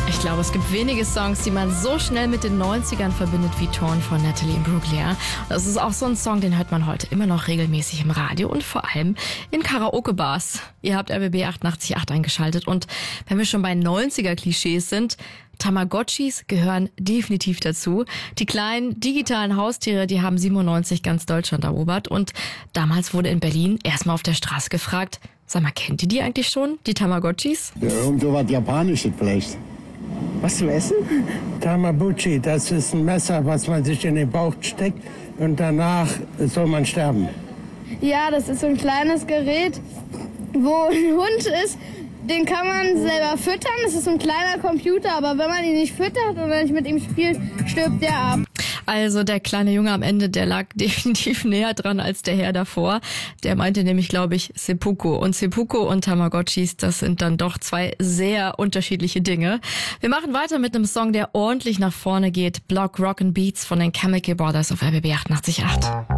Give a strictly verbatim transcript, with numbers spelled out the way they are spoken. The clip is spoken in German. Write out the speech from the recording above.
Ich glaube, es gibt wenige Songs, die man so schnell mit den neunzigern verbindet wie Torn von Natalie Imbruglia. Das ist auch so ein Song, den hört man heute immer noch regelmäßig im Radio und vor allem in Karaoke-Bars. Ihr habt R B B achtundachtzig Komma acht eingeschaltet und wenn wir schon bei neunziger-Klischees sind, Tamagotchis gehören definitiv dazu. Die kleinen digitalen Haustiere, die haben siebenundneunzig ganz Deutschland erobert und damals wurde in Berlin erstmal auf der Straße gefragt, sag mal, kennt ihr die eigentlich schon, die Tamagotchis? Ja, irgend so was Japanisches vielleicht. Was zum Essen? Tamabuchi, das ist ein Messer, was man sich in den Bauch steckt und danach soll man sterben. Ja, das ist so ein kleines Gerät, wo ein Hund ist, den kann man selber füttern. Das ist so ein kleiner Computer, aber wenn man ihn nicht füttert oder nicht mit ihm spielt, stirbt der ab. Also der kleine Junge am Ende, der lag definitiv näher dran als der Herr davor. Der meinte nämlich, glaube ich, Seppuku. Und Seppuku und Tamagotchis, das sind dann doch zwei sehr unterschiedliche Dinge. Wir machen weiter mit einem Song, der ordentlich nach vorne geht. Block Rock and Beats von den Chemical Brothers auf R B B achtundachtzig Komma acht.